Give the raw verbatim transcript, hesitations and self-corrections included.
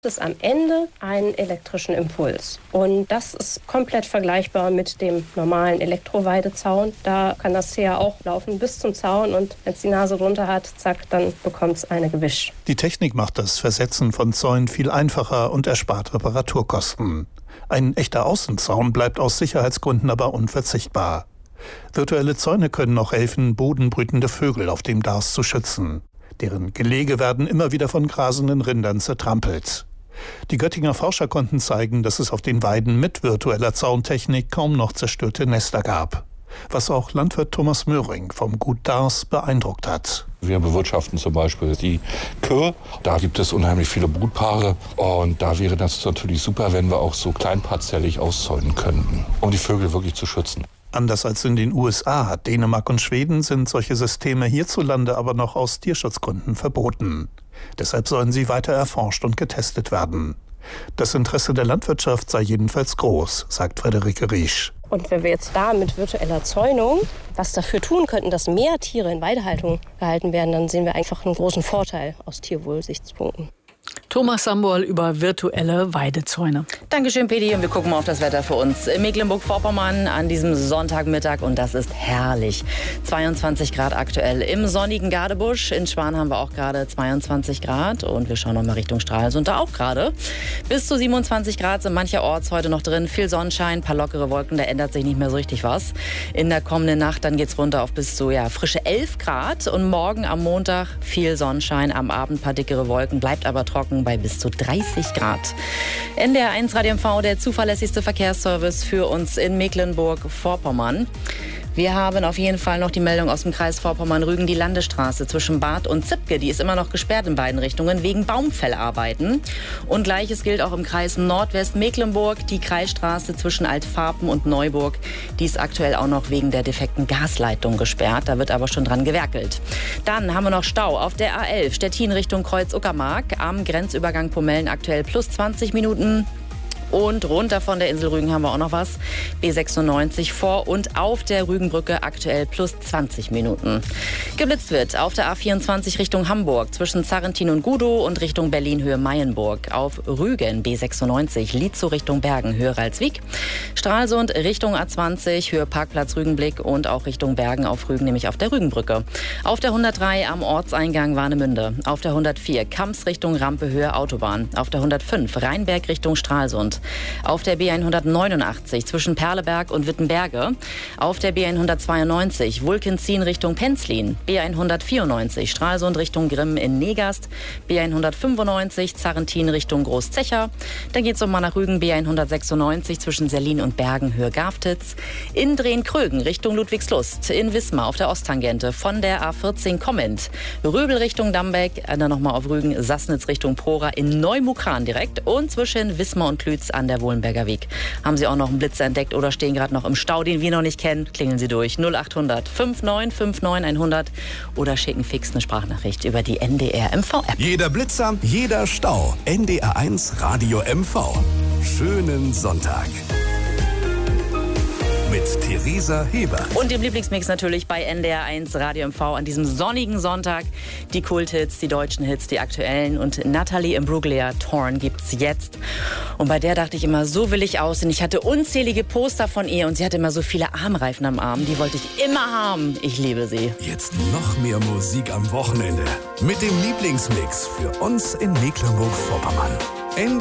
Es am Ende einen elektrischen Impuls. Und das ist komplett vergleichbar mit dem normalen Elektroweidezaun. Da kann das Teer auch laufen bis zum Zaun und wenn es die Nase runter hat, zack, dann bekommt es eine Gewisch. Die Technik macht das Versetzen von Zäunen viel einfacher und erspart Reparaturkosten. Ein echter Außenzaun bleibt aus Sicherheitsgründen aber unverzichtbar. Virtuelle Zäune können auch helfen, bodenbrütende Vögel auf dem Darß zu schützen. Deren Gelege werden immer wieder von grasenden Rindern zertrampelt. Die Göttinger Forscher konnten zeigen, dass es auf den Weiden mit virtueller Zauntechnik kaum noch zerstörte Nester gab. Was auch Landwirt Thomas Möhring vom Gut Darß beeindruckt hat. Wir bewirtschaften zum Beispiel die Kür. Da gibt es unheimlich viele Brutpaare. Und da wäre das natürlich super, wenn wir auch so kleinparzellig auszäunen könnten, um die Vögel wirklich zu schützen. Anders als in den U S A, Dänemark und Schweden sind solche Systeme hierzulande aber noch aus Tierschutzgründen verboten. Deshalb sollen sie weiter erforscht und getestet werden. Das Interesse der Landwirtschaft sei jedenfalls groß, sagt Friederike Riesch. Und wenn wir jetzt da mit virtueller Zäunung was dafür tun könnten, dass mehr Tiere in Weidehaltung gehalten werden, dann sehen wir einfach einen großen Vorteil aus Tierwohlsichtspunkten. Thomas Sambol über virtuelle Weidezäune. Dankeschön, Pedi. Und wir gucken mal auf das Wetter für uns in Mecklenburg-Vorpommern an diesem Sonntagmittag. Und das ist herrlich. zweiundzwanzig Grad aktuell im sonnigen Gadebusch. In Schwan haben wir auch gerade zweiundzwanzig Grad. Und wir schauen noch mal Richtung Stralsund, da auch gerade. Bis zu siebenundzwanzig Grad sind mancherorts heute noch drin. Viel Sonnenschein, ein paar lockere Wolken, da ändert sich nicht mehr so richtig was. In der kommenden Nacht dann geht's runter auf bis zu ja, frische elf Grad. Und morgen am Montag viel Sonnenschein, am Abend ein paar dickere Wolken, bleibt aber trocken bei bis zu dreißig Grad. N D R eins Radio M V, der zuverlässigste Verkehrsservice für uns in Mecklenburg-Vorpommern. Wir haben auf jeden Fall noch die Meldung aus dem Kreis Vorpommern-Rügen. Die Landesstraße zwischen Bad und Zibke, die ist immer noch gesperrt in beiden Richtungen wegen Baumfellarbeiten. Und Gleiches gilt auch im Kreis Nordwestmecklenburg. Die Kreisstraße zwischen Altfarpen und Neuburg, die ist aktuell auch noch wegen der defekten Gasleitung gesperrt. Da wird aber schon dran gewerkelt. Dann haben wir noch Stau auf der A elf, Stettin Richtung Kreuz-Uckermark. Am Grenzübergang Pomellen aktuell plus zwanzig Minuten. Und runter von der Insel Rügen haben wir auch noch was. B sechsundneunzig vor und auf der Rügenbrücke aktuell plus zwanzig Minuten. Geblitzt wird auf der A vierundzwanzig Richtung Hamburg zwischen Zarrentin und Gudow und Richtung Berlin Höhe Mayenburg. Auf Rügen B sechsundneunzig Lietzow Richtung Bergen Höhe Ralswiek. Stralsund Richtung A zwanzig Höhe Parkplatz Rügenblick und auch Richtung Bergen auf Rügen, nämlich auf der Rügenbrücke. Auf der hundertdrei am Ortseingang Warnemünde. Auf der hundertvier Kamps Richtung Rampe Höhe Autobahn. Auf der hundertfünf Rheinberg Richtung Stralsund. Auf der B hundertneunundachtzig zwischen Perleberg und Wittenberge. Auf der B hundertzweiundneunzig Vulkenzien Richtung Penzlin. B hundertvierundneunzig Stralsund Richtung Grimm in Negast. B hundertfünfundneunzig Zarrentin Richtung Großzecher. Dann geht es nochmal nach Rügen. B hundertsechsundneunzig zwischen Serlin und Bergen Höhe Gaftitz. In Drehen-Krögen Richtung Ludwigslust. In Wismar auf der Osttangente von der A vierzehn kommend. Röbel Richtung Dambeck. Dann nochmal auf Rügen. Sassnitz Richtung Prora. In Neumukran direkt. Und zwischen Wismar und Klütz an der Wohlenberger Weg. Haben Sie auch noch einen Blitzer entdeckt oder stehen gerade noch im Stau, den wir noch nicht kennen? Klingeln Sie durch null acht hundert neunundfünfzig neunundfünfzig hundert oder schicken fix eine Sprachnachricht über die N D R M V-App. Jeder Blitzer, jeder Stau. N D R eins Radio M V. Schönen Sonntag. Mit Theresa Heber. Und dem Lieblingsmix natürlich bei N D R eins Radio M V an diesem sonnigen Sonntag. Die Kulthits, die deutschen Hits, die aktuellen. Und Natalie Imbruglia, Torn, gibt's jetzt. Und bei der dachte ich immer, so will ich aussehen. Ich hatte unzählige Poster von ihr und sie hatte immer so viele Armreifen am Arm. Die wollte ich immer haben. Ich liebe sie. Jetzt noch mehr Musik am Wochenende. Mit dem Lieblingsmix für uns in Mecklenburg-Vorpommern.